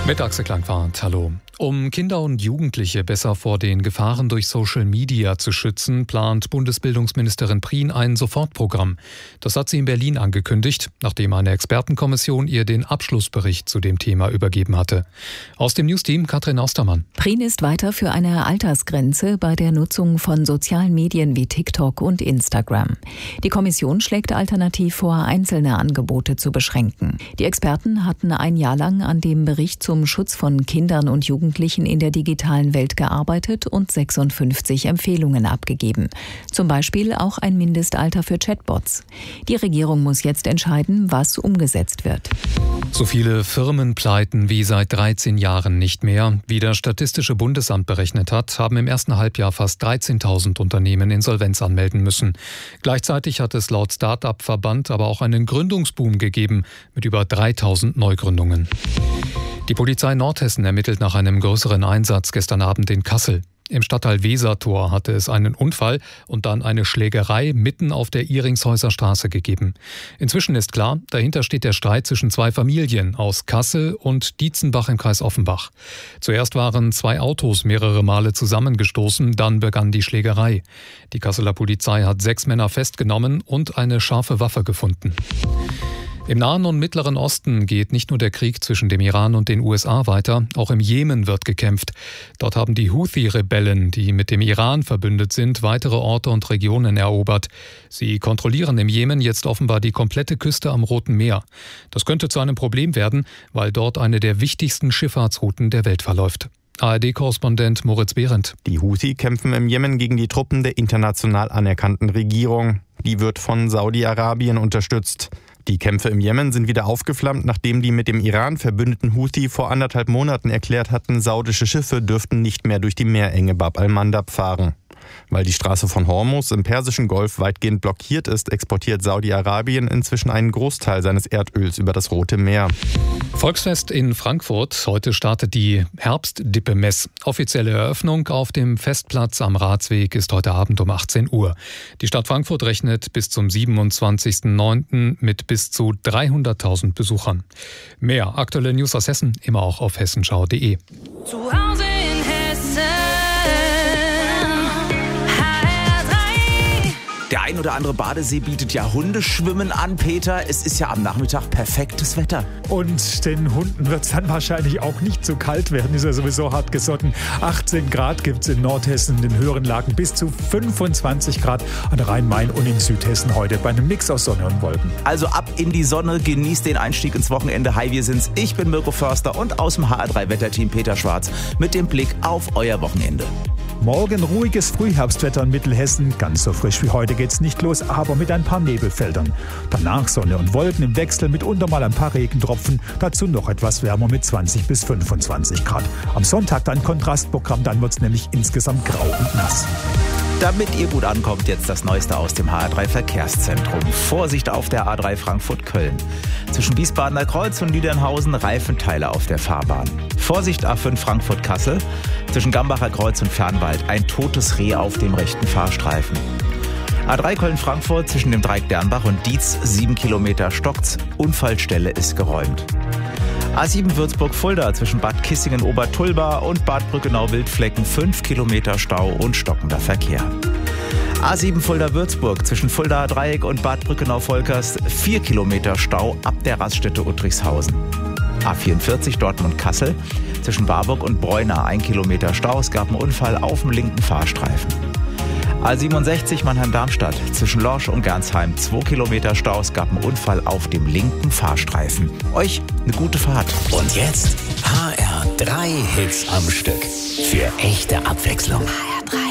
Mit Axel Klangfahrt, hallo. Um Kinder und Jugendliche besser vor den Gefahren durch Social Media zu schützen, plant Bundesbildungsministerin Prien ein Sofortprogramm. Das hat sie in Berlin angekündigt, nachdem eine Expertenkommission ihr den Abschlussbericht zu dem Thema übergeben hatte. Aus dem Newsteam Katrin Austermann. Prien ist weiter für eine Altersgrenze bei der Nutzung von sozialen Medien wie TikTok und Instagram. Die Kommission schlägt alternativ vor, einzelne Angebote zu beschränken. Die Experten hatten ein Jahr lang an dem Bericht zum Schutz von Kindern und Jugendlichen in der digitalen Welt gearbeitet und 56 Empfehlungen abgegeben. Zum Beispiel auch ein Mindestalter für Chatbots. Die Regierung muss jetzt entscheiden, was umgesetzt wird. So viele Firmenpleiten wie seit 13 Jahren nicht mehr. Wie das Statistische Bundesamt berechnet hat, haben im ersten Halbjahr fast 13.000 Unternehmen Insolvenz anmelden müssen. Gleichzeitig hat es laut Start-up-Verband aber auch einen Gründungsboom gegeben mit über 3.000 Neugründungen. Die Polizei Nordhessen ermittelt nach einem größeren Einsatz gestern Abend in Kassel. Im Stadtteil Wesertor hatte es einen Unfall und dann eine Schlägerei mitten auf der Iringshäuser Straße gegeben. Inzwischen ist klar, dahinter steht der Streit zwischen zwei Familien aus Kassel und Dietzenbach im Kreis Offenbach. Zuerst waren zwei Autos mehrere Male zusammengestoßen, dann begann die Schlägerei. Die Kasseler Polizei hat 6 Männer festgenommen und eine scharfe Waffe gefunden. Im Nahen und Mittleren Osten geht nicht nur der Krieg zwischen dem Iran und den USA weiter, auch im Jemen wird gekämpft. Dort haben die Houthi-Rebellen, die mit dem Iran verbündet sind, weitere Orte und Regionen erobert. Sie kontrollieren im Jemen jetzt offenbar die komplette Küste am Roten Meer. Das könnte zu einem Problem werden, weil dort eine der wichtigsten Schifffahrtsrouten der Welt verläuft. ARD-Korrespondent Moritz Behrendt. Die Houthi kämpfen im Jemen gegen die Truppen der international anerkannten Regierung. Die wird von Saudi-Arabien unterstützt. Die Kämpfe im Jemen sind wieder aufgeflammt, nachdem die mit dem Iran verbündeten Houthi vor 1,5 Monaten erklärt hatten, saudische Schiffe dürften nicht mehr durch die Meerenge Bab al-Mandab fahren. Weil die Straße von Hormuz im Persischen Golf weitgehend blockiert ist, exportiert Saudi-Arabien inzwischen einen Großteil seines Erdöls über das Rote Meer. Volksfest in Frankfurt. Heute startet die Herbstdippemess. Offizielle Eröffnung auf dem Festplatz am Ratsweg ist heute Abend um 18 Uhr. Die Stadt Frankfurt rechnet bis zum 27.09. mit bis zu 300.000 Besuchern. Mehr aktuelle News aus Hessen immer auch auf hessenschau.de. Zu Hause in Hessen. Der ein oder andere Badesee bietet ja Hundeschwimmen an, Peter. Es ist ja am Nachmittag perfektes Wetter. Und den Hunden wird es dann wahrscheinlich auch nicht zu kalt werden. Ist ja sowieso hart gesotten. 18 Grad gibt es in Nordhessen, in den höheren Lagen bis zu 25 Grad an Rhein-Main und in Südhessen heute bei einem Mix aus Sonne und Wolken. Also ab in die Sonne, genießt den Einstieg ins Wochenende. Hi, wir sind's. Ich bin Mirko Förster und aus dem HR3-Wetterteam Peter Schwarz mit dem Blick auf euer Wochenende. Morgen ruhiges Frühherbstwetter in Mittelhessen. Ganz so frisch wie heute geht's nicht los, aber mit ein paar Nebelfeldern. Danach Sonne und Wolken im Wechsel, mitunter mal ein paar Regentropfen. Dazu noch etwas wärmer mit 20 bis 25 Grad. Am Sonntag dann Kontrastprogramm, dann wird's nämlich insgesamt grau und nass. Damit ihr gut ankommt, jetzt das Neueste aus dem HR3 Verkehrszentrum. Vorsicht auf der A3 Frankfurt-Köln. Zwischen Wiesbadener Kreuz und Niedernhausen Reifenteile auf der Fahrbahn. Vorsicht A5 Frankfurt-Kassel. Zwischen Gambacher Kreuz und Fernwald ein totes Reh auf dem rechten Fahrstreifen. A3 Köln-Frankfurt zwischen dem Dreieck Dernbach und Dietz 7 Kilometer stockt's. Unfallstelle ist geräumt. A7 Würzburg-Fulda zwischen Bad Kissingen-Obertulba und Bad Brückenau-Wildflecken 5 Kilometer Stau und stockender Verkehr. A7 Fulda-Würzburg zwischen Fuldaer Dreieck und Bad Brückenau-Volkers 4 Kilometer Stau ab der Raststätte Uttrichshausen. A44 Dortmund-Kassel zwischen Warburg und Breuna 1 Kilometer Stau. Es gab einen Unfall auf dem linken Fahrstreifen. A67 Mannheim-Darmstadt zwischen Lorsch und Gernsheim 2 Kilometer Stau. Es gab einen Unfall auf dem linken Fahrstreifen. Euch eine gute Fahrt. Und jetzt HR3 Hits am Stück. Für echte Abwechslung. HR3.